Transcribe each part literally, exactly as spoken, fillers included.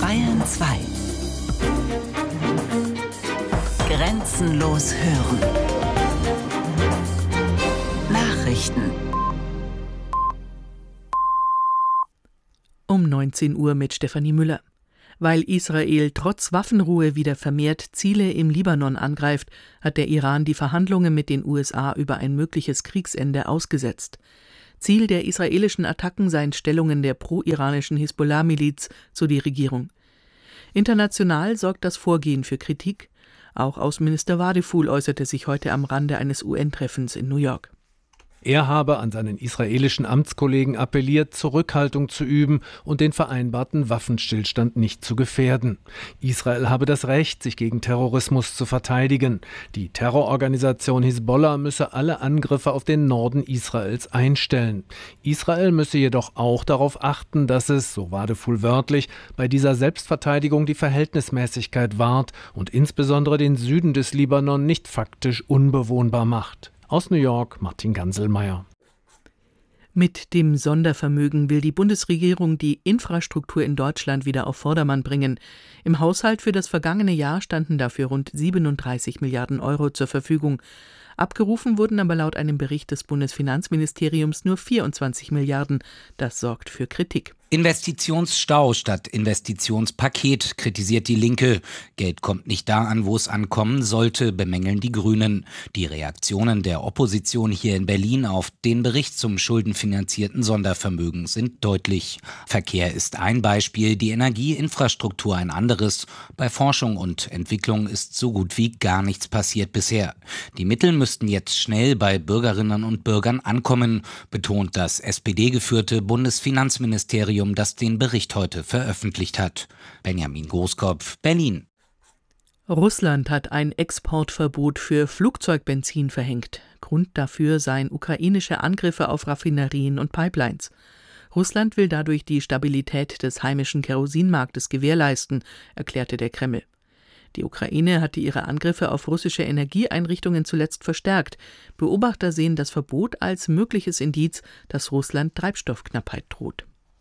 Bayern zwei. Grenzenlos hören. Nachrichten. Um neunzehn Uhr mit Stefanie Müller. Weil Israel trotz Waffenruhe wieder vermehrt Ziele im Libanon angreift, hat der Iran die Verhandlungen mit den U S A über ein mögliches Kriegsende ausgesetzt. Ziel der israelischen Attacken seien Stellungen der pro-iranischen Hisbollah-Miliz, so die Regierung. International sorgt das Vorgehen für Kritik. Auch Außenminister Wadeful äußerte sich heute am Rande eines U N-Treffens in New York. Er habe an seinen israelischen Amtskollegen appelliert, Zurückhaltung zu üben und den vereinbarten Waffenstillstand nicht zu gefährden. Israel habe das Recht, sich gegen Terrorismus zu verteidigen. Die Terrororganisation Hisbollah müsse alle Angriffe auf den Norden Israels einstellen. Israel müsse jedoch auch darauf achten, dass es, so Wadeful wörtlich, bei dieser Selbstverteidigung die Verhältnismäßigkeit wahrt und insbesondere den Süden des Libanon nicht faktisch unbewohnbar macht. Aus New York, Martin Ganselmeier. Mit dem Sondervermögen will die Bundesregierung die Infrastruktur in Deutschland wieder auf Vordermann bringen. Im Haushalt für das vergangene Jahr standen dafür rund siebenunddreißig Milliarden Euro zur Verfügung. Abgerufen wurden aber laut einem Bericht des Bundesfinanzministeriums nur vierundzwanzig Milliarden. Das sorgt für Kritik. Investitionsstau statt Investitionspaket, kritisiert die Linke. Geld kommt nicht da an, wo es ankommen sollte, bemängeln die Grünen. Die Reaktionen der Opposition hier in Berlin auf den Bericht zum schuldenfinanzierten Sondervermögen sind deutlich. Verkehr ist ein Beispiel, die Energieinfrastruktur ein anderes. Bei Forschung und Entwicklung ist so gut wie gar nichts passiert bisher. Die Mittel müssten jetzt schnell bei Bürgerinnen und Bürgern ankommen, betont das S P D-geführte Bundesfinanzministerium, das den Bericht heute veröffentlicht hat. Benjamin Großkopf, Berlin. Russland hat ein Exportverbot für Flugzeugbenzin verhängt. Grund dafür seien ukrainische Angriffe auf Raffinerien und Pipelines. Russland will dadurch die Stabilität des heimischen Kerosinmarktes gewährleisten, erklärte der Kreml. Die Ukraine hatte ihre Angriffe auf russische Energieeinrichtungen zuletzt verstärkt. Beobachter sehen das Verbot als mögliches Indiz, dass Russland Treibstoffknappheit droht.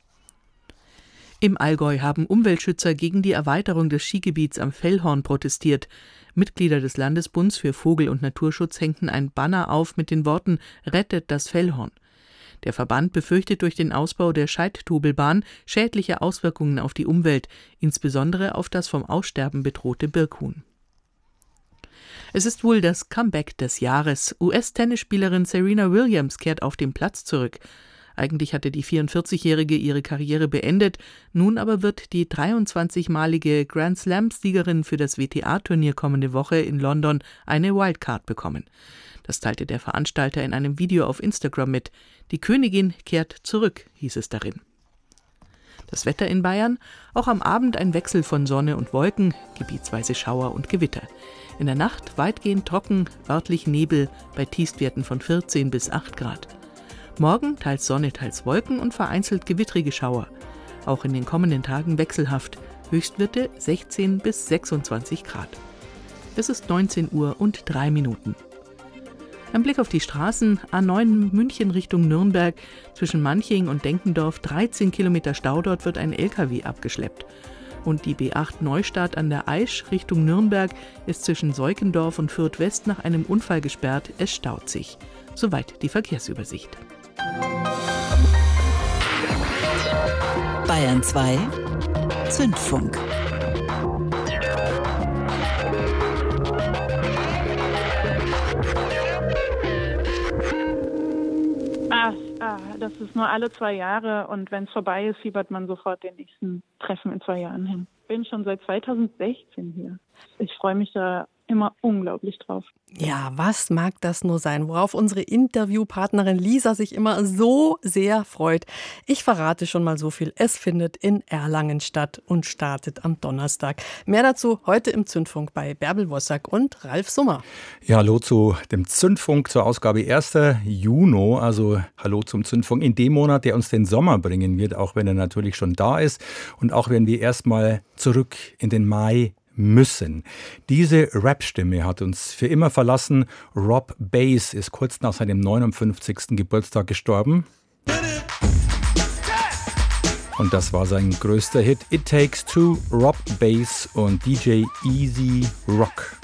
Im Allgäu haben Umweltschützer gegen die Erweiterung des Skigebiets am Fellhorn protestiert. Mitglieder des Landesbunds für Vogel- und Naturschutz hängten ein Banner auf mit den Worten »Rettet das Fellhorn«. Der Verband befürchtet durch den Ausbau der Scheidt-Tobelbahn schädliche Auswirkungen auf die Umwelt, insbesondere auf das vom Aussterben bedrohte Birkhuhn. Es ist wohl das Comeback des Jahres. U S-Tennisspielerin Serena Williams kehrt auf den Platz zurück. Eigentlich hatte die vierundvierzigjährige ihre Karriere beendet, nun aber wird die dreiundzwanzigmalige Grand-Slam-Siegerin für das W T A-Turnier kommende Woche in London eine Wildcard bekommen. Das teilte der Veranstalter in einem Video auf Instagram mit. Die Königin kehrt zurück, hieß es darin. Das Wetter in Bayern, auch am Abend ein Wechsel von Sonne und Wolken, gebietsweise Schauer und Gewitter. In der Nacht weitgehend trocken, örtlich Nebel bei Tiefstwerten von vierzehn bis acht Grad. Morgen teils Sonne, teils Wolken und vereinzelt gewittrige Schauer. Auch in den kommenden Tagen wechselhaft, Höchstwerte sechzehn bis sechsundzwanzig Grad. Es ist neunzehn Uhr und drei Minuten. Ein Blick auf die Straßen, A neun München Richtung Nürnberg, zwischen Manching und Denkendorf, dreizehn Kilometer Stau, dort wird ein L K W abgeschleppt. Und die B acht Neustadt an der Aisch Richtung Nürnberg ist zwischen Seukendorf und Fürth West nach einem Unfall gesperrt, es staut sich. Soweit die Verkehrsübersicht. Bayern zwei Zündfunk. Ah, ah, das ist nur alle zwei Jahre und wenn es vorbei ist, fiebert man sofort den nächsten Treffen in zwei Jahren hin. Ich bin schon seit zweitausendsechzehn hier. Ich freue mich da immer unglaublich drauf. Ja, was mag das nur sein, worauf unsere Interviewpartnerin Lisa sich immer so sehr freut. Ich verrate schon mal so viel. Es findet in Erlangen statt und startet am Donnerstag. Mehr dazu heute im Zündfunk bei Bärbel Wossack und Ralf Summer. Ja, hallo zu dem Zündfunk zur Ausgabe ersten Juni. Also hallo zum Zündfunk in dem Monat, der uns den Sommer bringen wird, auch wenn er natürlich schon da ist. Und auch wenn wir erstmal zurück in den Mai müssen. Diese Rap-Stimme hat uns für immer verlassen. Rob Bass ist kurz nach seinem neunundfünfzigsten Geburtstag gestorben. Und das war sein größter Hit, It Takes Two, Rob Bass und D J Easy Rock.